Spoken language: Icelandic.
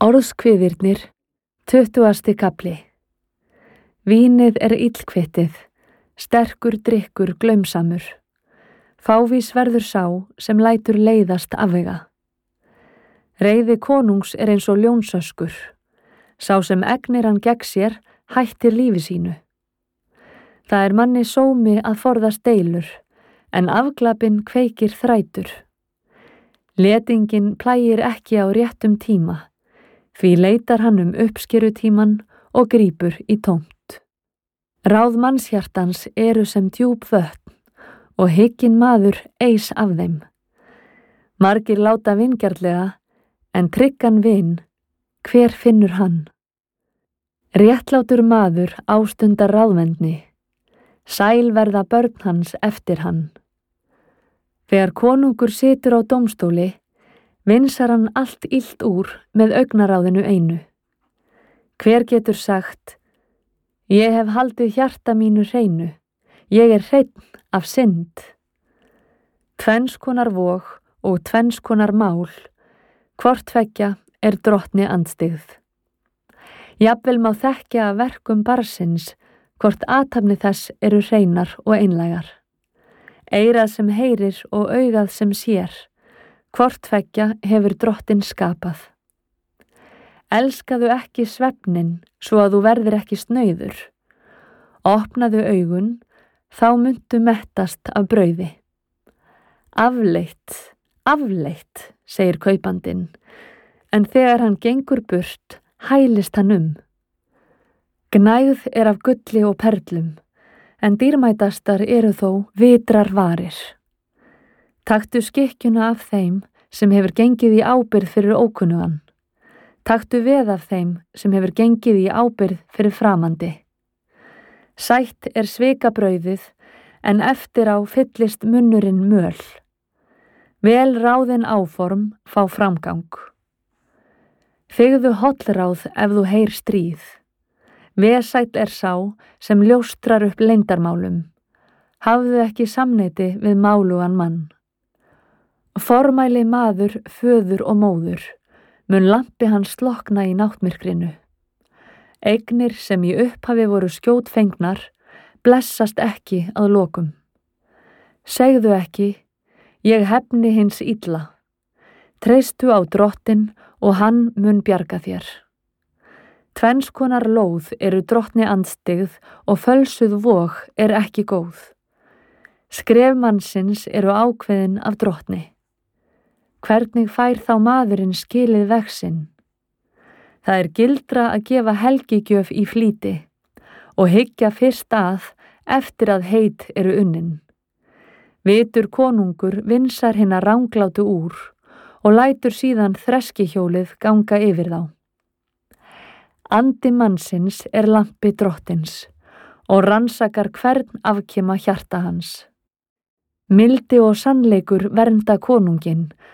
Orðskviðirnir, 20. kafli. Vínið er illkvittið, sterkur drykkur glaumsamur. Fávís verður sá sem lætur leiðast afvega. Reiði konungs er eins og ljónsöskur. Sá sem egnir hann gegn sér hættir lífi sínu. Það er manni sómi að forðast deilur, en afglapinn kveikir þrætur. Letingin plægir ekki á réttum tíma, því leitar hann uppskerutíman og grípur í tómt. Ráð mannshjartans eru sem djúp vötn og hygginn maður eis af þeim. Margir láta vingjarnlega, en tryggan vin, hver finnur hann? Réttlátur maður ástundar ráðvendni, sæl verða börn hans eftir hann. Þegar konungur situr á dómstóli, vinsar hann allt illt úr með augnaráðinu einu. Hver getur sagt, ég hef haldið hjarta mínu hreinu, ég er hreinn af synd. Tvenns konar vog og tvenns konar mál, hvort tveggja er drottni andstyggð. Jafnvel má þekkja af verkum barnsins, hvort athafni þess eru hreinar og einlægar. Eyrað sem heyrir og augað sem sér, hvort tveggja hefur drottin skapað. Elskaðu ekki svefnin, svo að þú verðir ekki snauður. Opnaðu augun, þá muntu mettast af brauði. Afleitt, afleitt, segir kaupandinn, en þegar hann gengur burt, hælist hann Gnægð er af gulli og perlum, en dýrmætastar eru þó vitrar varir. Taktu skikkjuna af þeim sem hefur gengið í ábyrgð fyrir ókunnugan. Taktu veð af þeim sem hefur gengið í ábyrgð fyrir framandi. Sætt er svikabrauðið, en eftir á fyllist munnurinn möl. Vel ráðin áform fá framgang. Þigðu hollráð ef þú heyr stríð. Vesæll er sá sem ljóstrar upp leyndarmálum. Hafðu ekki samneyti við málugan mann. Formæli maður, föður og móður, mun lampi hans slokna í náttmyrkrinu. Eignir sem í upphafi voru skjótfengnar, blessast ekki að lokum. Segðu ekki, ég hefni hins illa. Treystu á drottin og hann mun bjarga þér. Tvenns konar lóð eru drottni andstyggð og fölsuð vog er ekki góð. Skref mannsins eru ákveðin af drottni. Hvernig fær þá maðurinn skilið veg sinn? Það er gildra að gefa helgigjöf í flýti og hyggja fyrst að eftir að heit eru unnin. Vitur konungur vinsar hina ranglátu úr og lætur síðan þreskihjólið ganga yfir þá. Andi mannsins er lampi drottins og rannsakar hvern afkima hjarta hans. Mildi og sannleikur vernda konunginn